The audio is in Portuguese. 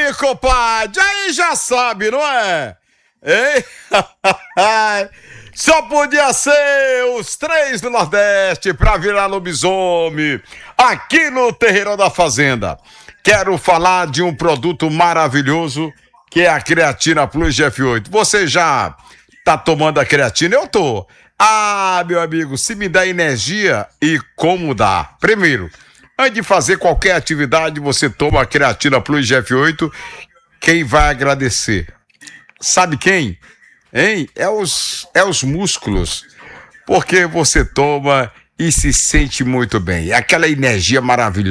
aí, compadre? Aí já sabe, não é? Hein? Só podia ser os 3 do Nordeste pra virar lobisomem aqui no Terreirão da Fazenda. Quero falar de um produto maravilhoso que é a Creatina Plus GF8. Você já tá tomando a creatina? Eu tô. Ah, meu amigo, se me dá energia e como dá. Primeiro, antes de fazer qualquer atividade, você toma a Creatina Plus GF8. Quem vai agradecer? Sabe quem? Hein? É os músculos. Porque você toma e se sente muito bem. Aquela energia maravilhosa.